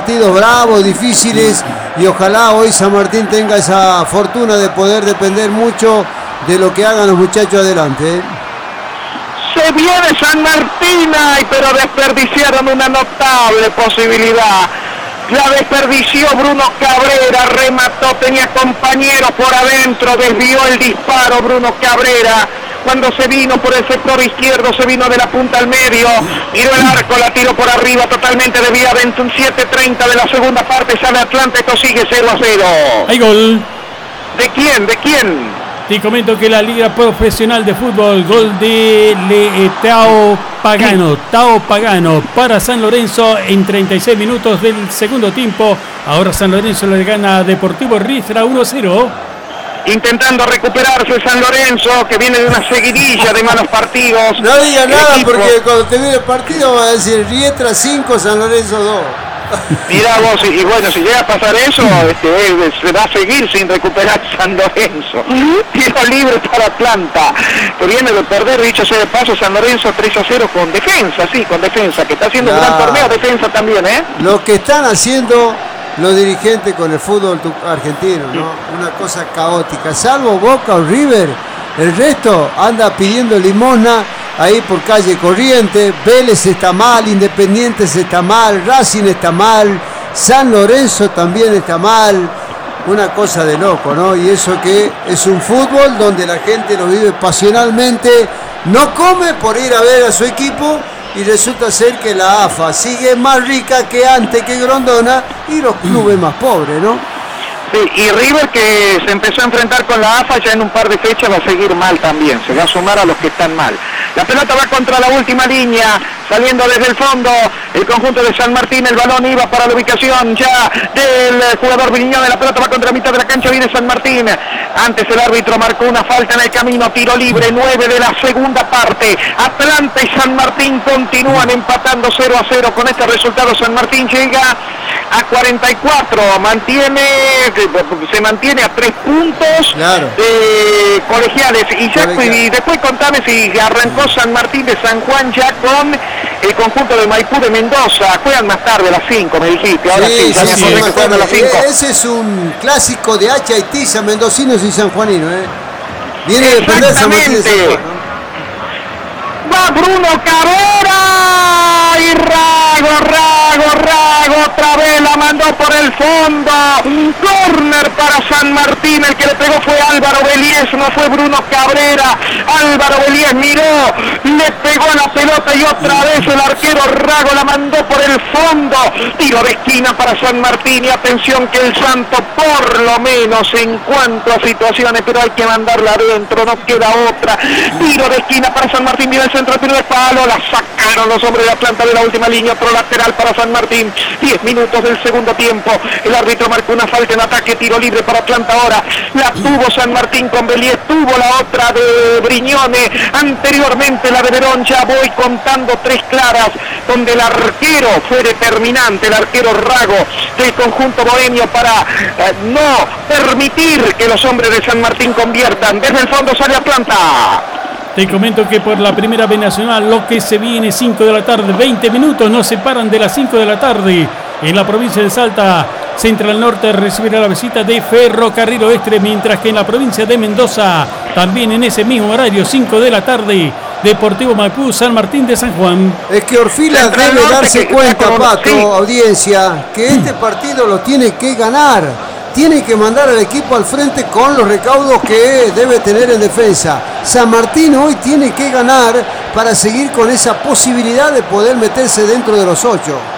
partidos bravos, difíciles, y ojalá hoy San Martín tenga esa fortuna de poder depender mucho de lo que hagan los muchachos adelante. Se viene San Martín, pero desperdiciaron una notable posibilidad. La desperdició Bruno Cabrera, remató, tenía compañeros por adentro, desvió el disparo Bruno Cabrera. Cuando se vino por el sector izquierdo, se vino de la punta al medio, miró el arco, la tiró por arriba, totalmente desviada. En 7:30 de la segunda parte sale Atlanta, esto sigue 0-0. Hay gol. ¿De quién? ¿De quién? Te comento que la Liga Profesional de Fútbol, gol de Tao Pagano para San Lorenzo en 36 minutos del segundo tiempo. Ahora San Lorenzo le gana a Deportivo Riestra 1-0. Intentando recuperarse San Lorenzo, que viene de una seguidilla de malos partidos. No diga nada porque cuando termine el partido va a decir Riestra 5, San Lorenzo 2. Mirá vos, y bueno, si llega a pasar eso, se va a seguir sin recuperar San Lorenzo. Tiro libre para Atlanta, que viene de perder, dicho sea de paso, San Lorenzo 3-0 con defensa, que está haciendo un gran torneo, defensa también, Lo que están haciendo los dirigentes con el fútbol argentino, ¿no? Una cosa caótica, salvo Boca o River, el resto anda pidiendo limosna ahí por calle Corriente. Vélez está mal, Independiente está mal, Racing está mal, San Lorenzo también está mal. Una cosa de loco, ¿no? Y eso que es un fútbol donde la gente lo vive pasionalmente, no come por ir a ver a su equipo, y resulta ser que la AFA sigue más rica que antes, que Grondona, y los clubes más pobres, ¿no? Sí, y River, que se empezó a enfrentar con la AFA, ya en un par de fechas va a seguir mal también, se va a sumar a los que están mal. La pelota va contra la última línea, saliendo desde el fondo, el conjunto de San Martín, el balón iba para la ubicación ya del jugador Brignone, la pelota va contra la mitad de la cancha, viene San Martín. Antes el árbitro marcó una falta en el camino, tiro libre, 9 de la segunda parte. Atlanta y San Martín continúan empatando 0-0. Con este resultado San Martín llega a 44, se mantiene a 3 puntos de colegiales. Y después contame si arrancó San Martín de San Juan ya con el conjunto de Maipú de Mendoza. Juegan más tarde a las 5, me dijiste. Ahora sí, ya me acordé que juegan a las 5. Ese es un clásico de Hacha y Tiza, mendocinos y sanjuaninos, Viene de perder San Martín de San Juan, ¿no? Va Bruno Cabrera y Rago, otra vez la mandó por el fondo. Corner para San Martín, el que le pegó fue Álvaro Belies, no fue Bruno Cabrera. Álvaro Belies miró, le pegó la pelota y otra vez el arquero Rago la mandó por el fondo. Tiro de esquina para San Martín, y atención que el Santo, por lo menos en cuanto a situaciones, pero hay que mandarla adentro, no queda otra. Tiro de esquina para San Martín, viene el centro, tiro de palo, la sacaron los hombres de Atlanta de la última línea, otro lateral para San Martín. 10 minutos del segundo tiempo, el árbitro marcó una falta en ataque, tiro libre para Atlanta ahora. La tuvo San Martín con Belies, tuvo la otra de Brignone, anteriormente la de Verón. Ya voy contando 3 claras donde el arquero fue determinante, el arquero Rago del conjunto bohemio, para no permitir que los hombres de San Martín conviertan. Desde el fondo sale Atlanta. Te comento que por la primera B Nacional, lo que se viene 5 de la tarde, 20 minutos nos separan de las 5 de la tarde. En la provincia de Salta, Central Norte recibirá la visita de Ferrocarril Oeste, mientras que en la provincia de Mendoza, también en ese mismo horario, 5 de la tarde, Deportivo Maipú, San Martín de San Juan. Es que Orfila debe darse cuenta, Pato, audiencia, que este partido lo tiene que ganar. Tiene que mandar al equipo al frente con los recaudos que debe tener en defensa. San Martín hoy tiene que ganar para seguir con esa posibilidad de poder meterse dentro de los 8.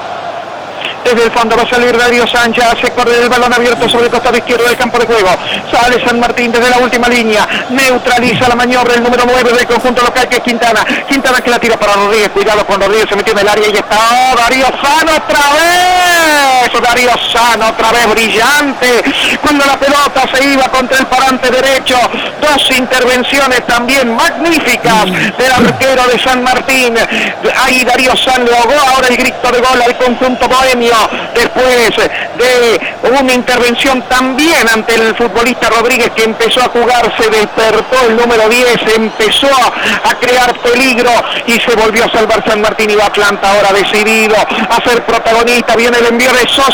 Desde el fondo va a salir Darío Sánchez, se corre el balón abierto sobre el costado izquierdo del campo de juego. Sale San Martín desde la última línea, neutraliza la maniobra el número 9 del conjunto local, que es Quintana. Quintana que la tira para Rodríguez, cuidado con Rodríguez, se metió en el área y está Darío Sano otra vez. Darío Sano otra vez brillante. Cuando la pelota se iba contra el parante derecho, 2 intervenciones también magníficas del arquero de San Martín. Ahí Darío Sano lo ahogó, ahora el grito de gol al conjunto bohemio. Después de una intervención también ante el futbolista Rodríguez, que empezó a jugar, se despertó el número 10, empezó a crear peligro y se volvió a salvar San Martín. Y va Atlanta ahora decidido a ser protagonista. Viene el envío de Sosa,